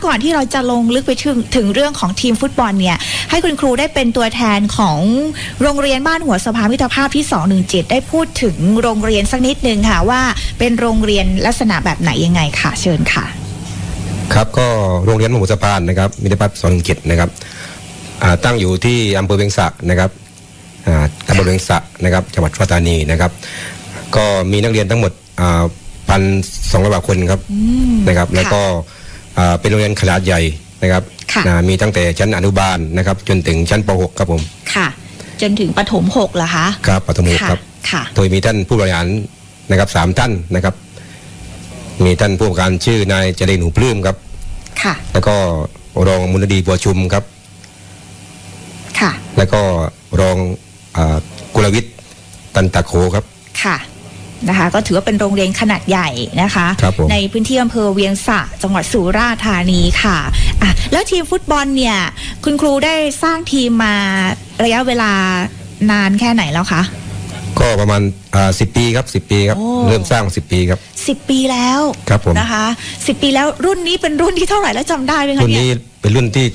ก่อนที่เราจะลงลึกไปถึงเรื่องของทีมฟุตบอลเนี่ยให้คุณครูได้เป็นตัวแทนของโรงเรียนบ้านหัวสะพานมิตรภาพที่217ได้พูดถึงโรงเรียนสักนิดนึงค่ะว่าเป็นโรงเรียนลักษณะแบบไหนยังไงค่ะเชิญค่ะครับก็โรงเรียนบ้านหัวสะพานนะครับมิตรภาพ217นะครับตั้งอยู่ที่อำเภอเวียงสะนะครับตำบลเวียงสะนะครับจังหวัดปัตตานีนะครับก็มีนักเรียนทั้งหมด1,200 กว่าคนครับนะครับแล้วก็เป็นโรงเรียนขนาดใหญ่นะครับมีตั้งแต่ชั้นอนุบาลนะครับจนถึงชั้นป .6 ครับผมค่ะจนถึงประถม6เหรอคะครับประถม6ครับโดยมีท่านผู้บริหารนะครับ3ท่านนะครับมีท่านผู้ว่าการชื่อนายเจริญหูปลื้มครับค่ะแล้วก็รองมุนดีบัวชุมครับค่ะแล้วก็รองกุลวิทย์ตันตะโขครับค่ะนะคะก็ถือว่าเป็นโรงเรียนขนาดใหญ่นะคะในพื้นที่อำเภอเวียงสะจังหวัดสุราษฎร์ธานีค่ะแล้วทีมฟุตบอลเนี่ยคุณครูได้สร้างทีมมาระยะเวลานานแค่ไหนแล้วคะก็ประมาณ10 ปีครับ10 ปีครับเริ่มสร้าง10 ปีครับ 10 ปีแล้วครับผมนะคะ10 ปีแล้วรุ่นนี้เป็นรุ่นที่เท่าไหร่แล้วจำได้ไหมคะรุ่นนี้เป็นรุ่นที่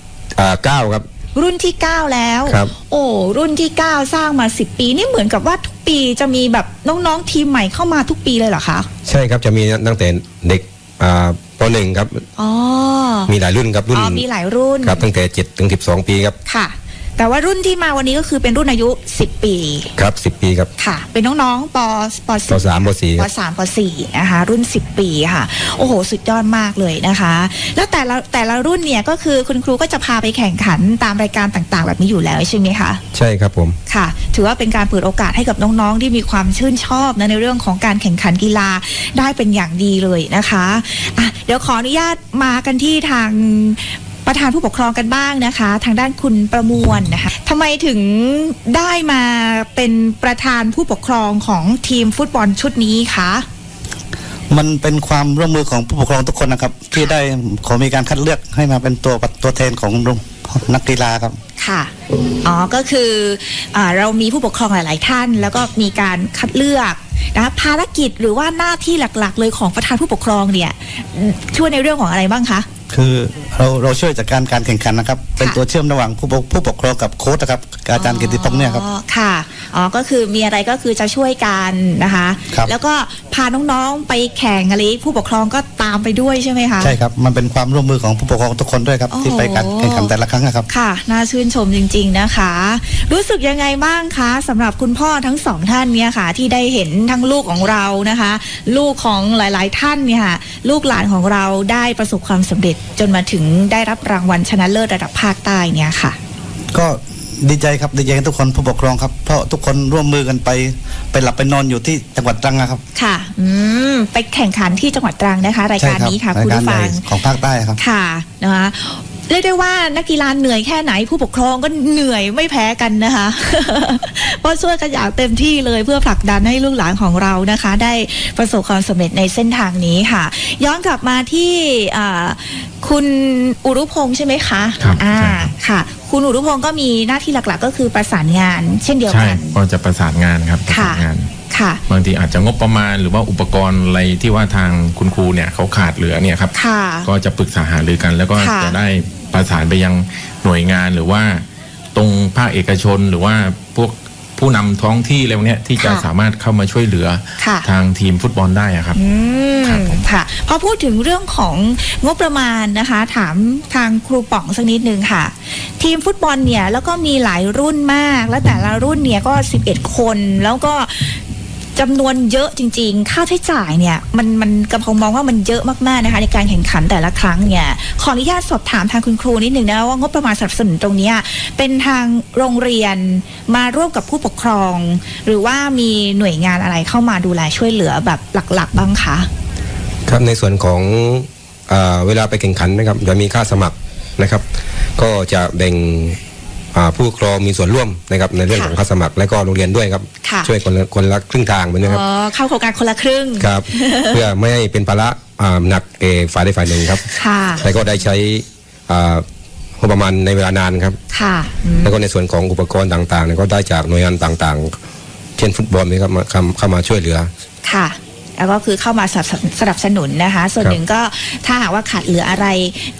9ครับรุ่นที่9แล้วโอ้รุ่นที่9สร้างมา10 ปีนี่เหมือนกับว่าทุกปีจะมีแบบน้องๆทีมใหม่เข้ามาทุกปีเลยเหรอคะใช่ครับจะมีตั้งแต่เด็กป .1 ครับมีหลายรุ่นครับรุ่นมีหลายรุ่นครับตั้งแต่7 ถึง 12 ปีครับค่ะแต่ว่ารุ่นที่มาวันนี้ก็คือเป็นรุ่นอายุ10 ปีครับ10 ปีครับค่ะเป็นน้องๆป .3 ป .4 ป .3 ป .4 นะคะรุ่น10 ปีค่ะโอ้โหสุดยอดมากเลยนะคะแล้วแต่ละรุ่นเนี่ยก็คือคุณครูก็จะพาไปแข่งขันตามรายการต่างๆแบบนี้อยู่แล้วใช่ไหมคะใช่ครับผมค่ะถือว่าเป็นการเปิดโอกาสให้กับน้องๆที่มีความชื่นชอบในเรื่องของการแข่งขันกีฬาได้เป็นอย่างดีเลยนะคะเดี๋ยวขออนุญาตมากันที่ทางประธานผู้ปกครองกันบ้างนะคะทางด้านคุณประมวลนะคะทำไมถึงได้มาเป็นประธานผู้ปกครองของทีมฟุตบอลชุดนี้คะมันเป็นความร่วมมือของผู้ปกครองทุกคนนะครับที่ได้ขอมีการคัดเลือกให้มาเป็นตัวแทนของนักกีฬาครับค่ะก็คือเรามีผู้ปกครองหลายๆท่านแล้วก็มีการคัดเลือกนะภารกิจหรือว่าหน้าที่หลักๆเลยของประธานผู้ปกครองเนี่ยช่วยในเรื่องของอะไรบ้างคะคือเราช่วยจัดการการแข่งขันนะครับเป็นตัวเชื่อมระหว่างผู้ปกครองกับโค้ชนะครับอาจารย์กิติพงษ์เนี่ยครับค่ะก็คือมีอะไรก็คือจะช่วยกันนะคะแล้วก็พาน้องๆไปแข่งอะไรผู้ปกครองก็ตามไปด้วยใช่ไหมคะใช่ครับมันเป็นความร่วมมือของผู้ปกครองทุกคนด้วยครับที่ไปการแข่งขันแต่ละครั้งนะครับค่ะน่าชื่นชมจริงๆนะคะรู้สึกยังไงบ้างคะสำหรับคุณพ่อทั้ง2ท่านเนี่ยค่ะที่ได้เห็นทั้งลูกของเรานะคะลูกของหลายๆท่านเนี่ยค่ะลูกหลานของเราได้ประสบความสำเร็จจนมาถึงได้รับรางวัลชนะเลิศระดับภาคใต้เนี่ยค่ะก็ดีใจครับดีใจทุกคนผู้ปกครองครับเพราะทุกคนร่วมมือกันไปหลับไปนอนอยู่ที่จังหวัดตรังครับค่ะไปแข่งขันที่จังหวัดตรังนะคะรายการนี้ค่ะคุณผู้ฟังของภาคใต้ครับค่ะนะคะเรียกได้ว่านักกีฬาเหนื่อยแค่ไหนผู้ปกครองก็เหนื่อยไม่แพ้กันนะคะเพราะช่วยกันอย่างเต็มที่เลยเพื่อผลักดันให้ลูกหลานของเรานะคะได้ประสบความสำเร็จในเส้นทางนี้ค่ะย้อนกลับมาที่คุณอุรุพงษ์ใช่ไหมคะค่ะคุณอุรุพงษ์ก็มีหน้าที่หลักๆก็คือประสานงานเช่นเดียวกันใช่ก็จะประสานงานครับประสานงานบางทีอาจจะงบประมาณหรือว่าอุปกรณ์อะไรที่ว่าทางคุณครูเนี่ยเขาขาดเหลือเนี่ยครับก็จะปรึกษาหารือกันแล้วก็จะได้ประสานไปยังหน่วยงานหรือว่าตรงภาคเอกชนหรือว่าพวกผู้นำท้องที่อะไรพวกนี้ที่จะสามารถเข้ามาช่วยเหลือทางทีมฟุตบอลได้ครับค่ะพอพูดถึงเรื่องของงบประมาณนะคะถามทางครูป๋องสักนิดนึงค่ะทีมฟุตบอลเนี่ยแล้วก็มีหลายรุ่นมากและแต่ละรุ่นเนี่ยก็11 คนแล้วก็จำนวนเยอะจริงๆค่าใช้จ่ายเนี่ยมันกระผมมองว่ามันเยอะมากๆนะคะในการแข่งขันแต่ละครั้งเนี่ยขออนุญาตสอบถามทางคุณครูนิดนึงนะว่างบประมาณสนับสนุนตรงนี้เป็นทางโรงเรียนมาร่วมกับผู้ปกครองหรือว่ามีหน่วยงานอะไรเข้ามาดูแลช่วยเหลือแบบหลักๆบ้างคะครับในส่วนของเวลาไปแข่งขันนะครับจะมีค่าสมัครนะครับก็จะแบ่งผู้ปกครองมีส่วนร่วมนะครับในเรื่องของค่าสมัครและก็โรงเรียนด้วยครับช่วยคนละครึ่งทางเหมือนกันครับเข้าโครงการคนละครึ่งครับเพื่อไม่ให้เป็นภาระหนักฝ่ายใดฝ่ายหนึ่งครับและก็ได้ใช้งบประมาณในเวลานานครับแล้วก็ในส่วนของอุปกรณ์ต่างๆก็ได้จากหน่วยงานต่างๆเช่นฟุตบอลนี่ครับเข้ามาช่วยเหลือค่ะแล้วก็คือเข้ามาสนับสนุนนะคะส่วนหนึ่งก็ถ้าหากว่าขาดเหลืออะไร